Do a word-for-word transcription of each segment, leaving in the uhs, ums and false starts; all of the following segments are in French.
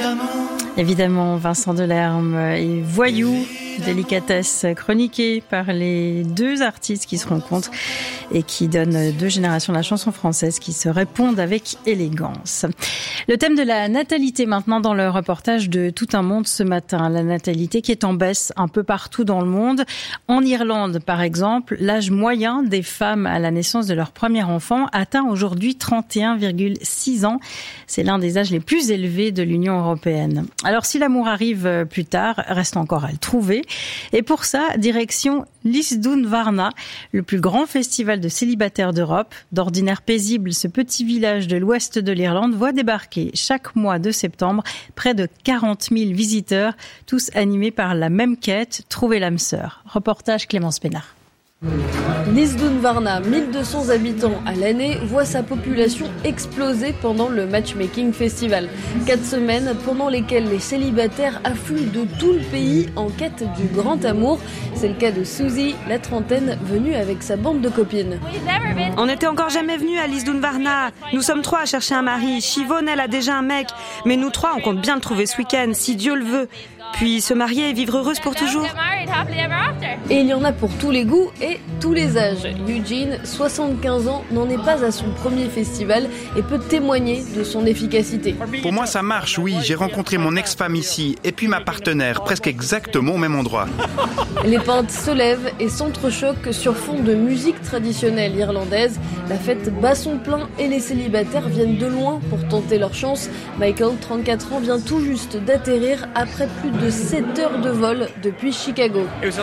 Évidemment, Vincent Delerme et Voyou, délicatesse chroniquée par les deux artistes qui se rencontrent et qui donnent deux générations de la chanson française qui se répondent avec élégance. Le thème de la natalité maintenant dans le reportage de Tout un monde ce matin. La natalité qui est en baisse un peu partout dans le monde. En Irlande, par exemple, l'âge moyen des femmes à la naissance de leur premier enfant atteint aujourd'hui trente et un virgule six ans. C'est l'un des âges les plus élevés de l'Union européenne. Alors si l'amour arrive plus tard, reste encore à le trouver. Et pour ça, direction Lisdoonvarna, le plus grand festival de célibataires d'Europe. D'ordinaire paisible, ce petit village de l'ouest de l'Irlande voit débarquer chaque mois de septembre près de quarante mille visiteurs, tous animés par la même quête, trouver l'âme sœur. Reportage Clémence Pénard. Lisdoonvarna, mille deux cents habitants à l'année, voit sa population exploser pendant le Matchmaking Festival. Quatre semaines pendant lesquelles les célibataires affluent de tout le pays en quête du grand amour. C'est le cas de Suzy, la trentaine, venue avec sa bande de copines. On n'était encore jamais venus à Lisdoonvarna. Nous sommes trois à chercher un mari. Chivonne, elle a déjà un mec. Mais nous trois, on compte bien le trouver ce week-end, si Dieu le veut. Puis se marier et vivre heureuse pour toujours. Et il y en a pour tous les goûts et tous les âges. Eugene, soixante-quinze ans, n'en est pas à son premier festival et peut témoigner de son efficacité. Pour moi, ça marche, oui. J'ai rencontré mon ex-femme ici et puis ma partenaire, presque exactement au même endroit. Les peintres se lèvent et s'entrechoquent sur fond de musique traditionnelle irlandaise. La fête bat son plein et les célibataires viennent de loin pour tenter leur chance. Michael, trente-quatre ans, vient tout juste d'atterrir après plus de sept heures de vol depuis Chicago.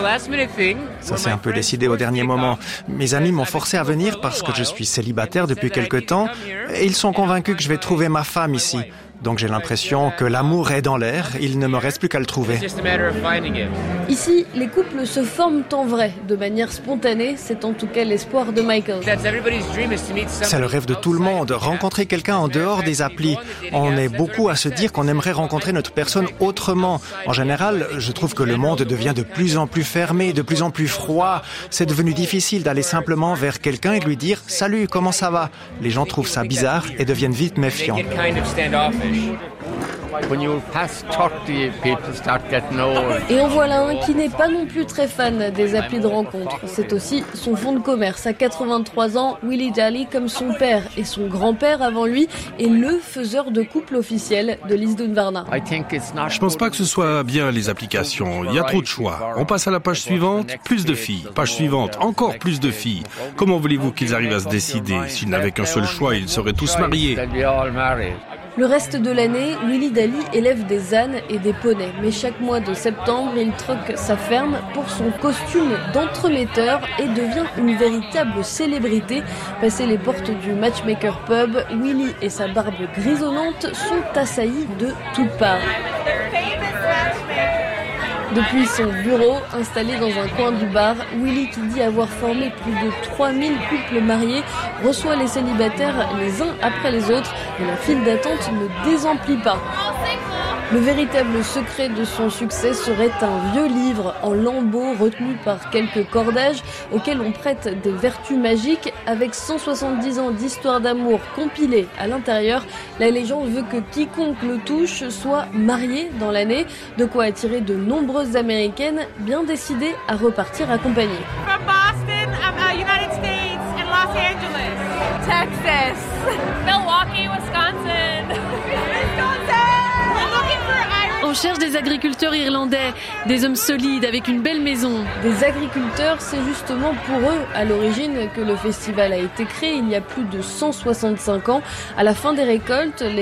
Ça s'est un peu décidé au dernier moment. Mes amis m'ont forcé à venir parce que je suis célibataire depuis quelque temps et ils sont convaincus que je vais trouver ma femme ici. Donc j'ai l'impression que l'amour est dans l'air, il ne me reste plus qu'à le trouver. Ici, les couples se forment en vrai, de manière spontanée, c'est en tout cas l'espoir de Michael. C'est le rêve de tout le monde, rencontrer quelqu'un en dehors des applis. On est beaucoup à se dire qu'on aimerait rencontrer notre personne autrement. En général, je trouve que le monde devient de plus en plus fermé, de plus en plus froid. C'est devenu difficile d'aller simplement vers quelqu'un et de lui dire « Salut, comment ça va ?» Les gens trouvent ça bizarre et deviennent vite méfiants. Et en voilà un qui n'est pas non plus très fan des applis de rencontre. C'est aussi son fonds de commerce. À quatre-vingt-trois ans, Willie Daly, comme son père et son grand-père avant lui, est le faiseur de couple officiel de Lisdoonvarna. Je pense pas que ce soit bien les applications. Il y a trop de choix. On passe à la page suivante, plus de filles. Page suivante, encore plus de filles. Comment voulez-vous qu'ils arrivent à se décider? S'ils n'avaient qu'un seul choix, ils seraient tous mariés. Le reste de l'année, Willie Daly élève des ânes et des poneys. Mais chaque mois de septembre, il troque sa ferme pour son costume d'entremetteur et devient une véritable célébrité. Passé les portes du Matchmaker Pub, Willie et sa barbe grisonnante sont assaillis de toutes parts. Depuis son bureau, installé dans un coin du bar, Willie, qui dit avoir formé plus de trois mille couples mariés, reçoit les célibataires les uns après les autres et la file d'attente ne désemplit pas. Le véritable secret de son succès serait un vieux livre en lambeaux retenu par quelques cordages auquel on prête des vertus magiques. Avec cent soixante-dix ans d'histoire d'amour compilée à l'intérieur, la légende veut que quiconque le touche soit marié dans l'année, de quoi attirer de nombreuses américaines bien décidées à repartir accompagnées. From Boston, um, uh, United States, and Los Angeles, Texas, Milwaukee, Wisconsin, Wisconsin. On cherche des agriculteurs irlandais, des hommes solides avec une belle maison. Des agriculteurs, c'est justement pour eux à l'origine que le festival a été créé il y a plus de cent soixante-cinq ans. À la fin des récoltes, les